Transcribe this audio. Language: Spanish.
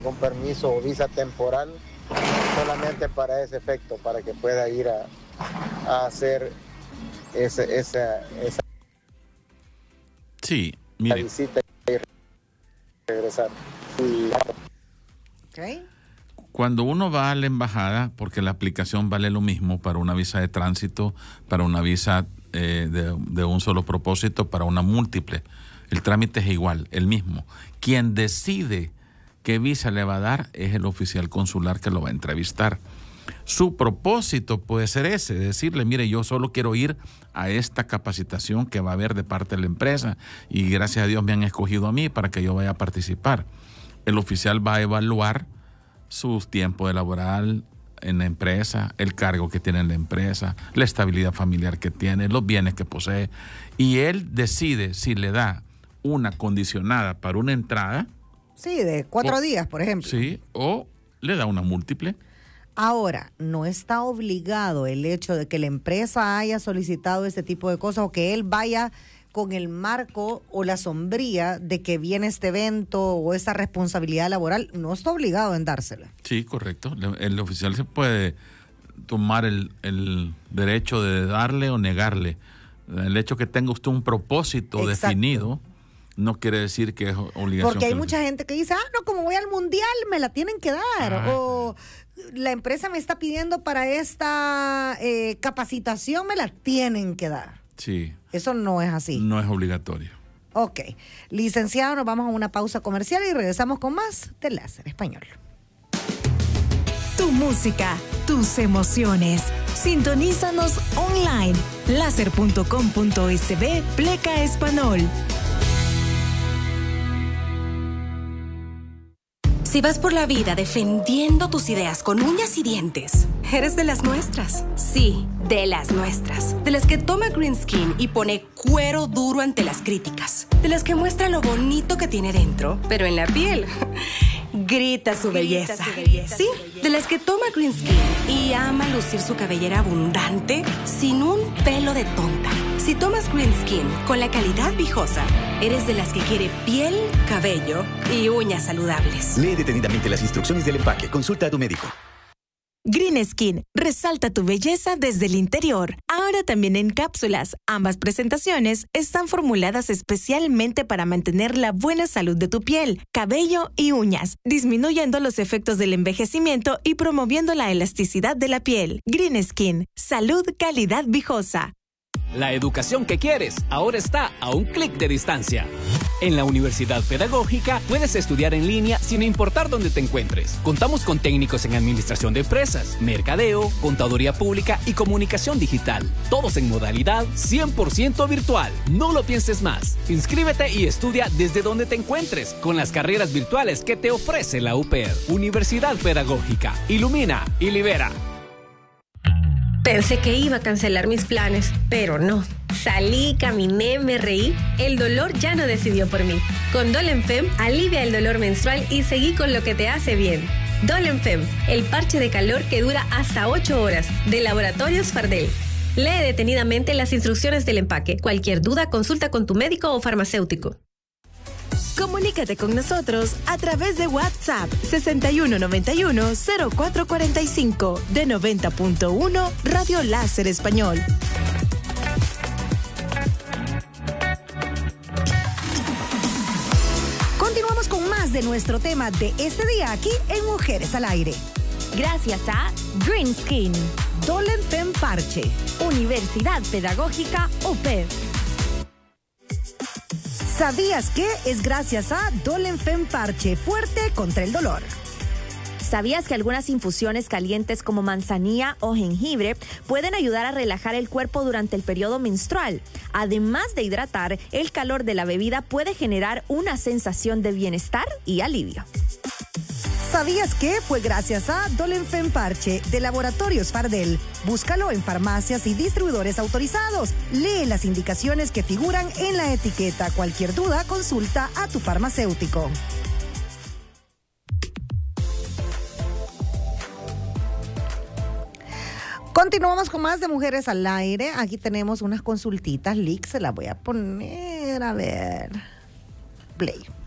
con permiso o visa temporal solamente para ese efecto, para que pueda ir a hacer esa sí, mire. visita y regresar. Okay. Cuando uno va a la embajada, porque la aplicación vale lo mismo para una visa de tránsito, para una visa de un solo propósito, para una múltiple, el trámite es igual, el mismo. Quien decide qué visa le va a dar es el oficial consular que lo va a entrevistar. Su propósito puede ser ese, decirle, mire, yo solo quiero ir a esta capacitación que va a haber de parte de la empresa y gracias a Dios me han escogido a mí para que yo vaya a participar. El oficial va a evaluar su tiempo laboral en la empresa, el cargo que tiene en la empresa, la estabilidad familiar que tiene, los bienes que posee, y él decide si le da una condicionada para una entrada. Sí, de 4 días, por ejemplo. Sí, o le da una múltiple. Ahora, no está obligado el hecho de que la empresa haya solicitado este tipo de cosas o que él vaya con el marco o la sombría de que viene este evento o esta responsabilidad laboral, no está obligado en dársela. Sí, correcto. El oficial se puede tomar el derecho de darle o negarle. El hecho que tenga usted un propósito Exacto. definido no quiere decir que es obligación. Porque hay mucha gente que dice, no, como voy al mundial me la tienen que dar. O la empresa me está pidiendo para esta capacitación, me la tienen que dar. Sí. Eso no es así. No es obligatorio. Ok. Licenciado, nos vamos a una pausa comercial y regresamos con más de Láser Español. Tu música, tus emociones. Sintonízanos online. Láser.com.sb Pleca Español. Si vas por la vida defendiendo tus ideas con uñas y dientes, eres de las nuestras. Sí, de las nuestras. De las que toma Green Skin y pone cuero duro ante las críticas. De las que muestra lo bonito que tiene dentro, pero en la piel grita su belleza. Sí, de las que toma Green Skin y ama lucir su cabellera abundante sin un pelo de tonta. Si tomas Green Skin con la calidad Viejosa, eres de las que quiere piel, cabello y uñas saludables. Lee detenidamente las instrucciones del empaque. Consulta a tu médico. Green Skin, resalta tu belleza desde el interior. Ahora también en cápsulas. Ambas presentaciones están formuladas especialmente para mantener la buena salud de tu piel, cabello y uñas, disminuyendo los efectos del envejecimiento y promoviendo la elasticidad de la piel. Green Skin, salud, calidad Viejosa. La educación que quieres ahora está a un clic de distancia. En la Universidad Pedagógica puedes estudiar en línea sin importar dónde te encuentres. Contamos con técnicos en administración de empresas, mercadeo, contaduría pública y comunicación digital. Todos en modalidad 100% virtual. No lo pienses más. Inscríbete y estudia desde donde te encuentres con las carreras virtuales que te ofrece la UPED. Universidad Pedagógica. Ilumina y libera. Pensé que iba a cancelar mis planes, pero no. Salí, caminé, me reí. El dolor ya no decidió por mí. Con Dolenfem, alivia el dolor menstrual y seguí con lo que te hace bien. Dolenfem, el parche de calor que dura hasta 8 horas, de Laboratorios Fardel. Lee detenidamente las instrucciones del empaque. Cualquier duda, consulta con tu médico o farmacéutico. Comunícate con nosotros a través de WhatsApp 6191-0445 de 90.1 Radio Láser Español. Continuamos con más de nuestro tema de este día aquí en Mujeres al Aire. Gracias a Green Skin, Dolenfem Parche, Universidad Pedagógica UPED. ¿Sabías que es gracias a Dolenfem Parche, fuerte contra el dolor? ¿Sabías que algunas infusiones calientes como manzanilla o jengibre pueden ayudar a relajar el cuerpo durante el periodo menstrual? Además de hidratar, el calor de la bebida puede generar una sensación de bienestar y alivio. ¿Sabías que fue gracias a Dolenfem Parche de Laboratorios Fardel? Búscalo en farmacias y distribuidores autorizados. Lee las indicaciones que figuran en la etiqueta. Cualquier duda, consulta a tu farmacéutico. Continuamos con más de Mujeres al Aire. Aquí tenemos unas consultitas, Lick, se las voy a poner, a ver. Play.